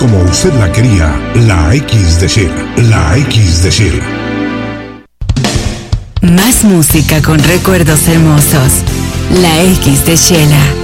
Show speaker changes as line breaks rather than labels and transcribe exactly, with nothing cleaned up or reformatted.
como usted la quería, la X de Shela, la X de Shela.
Más música con recuerdos hermosos. La X de Shela.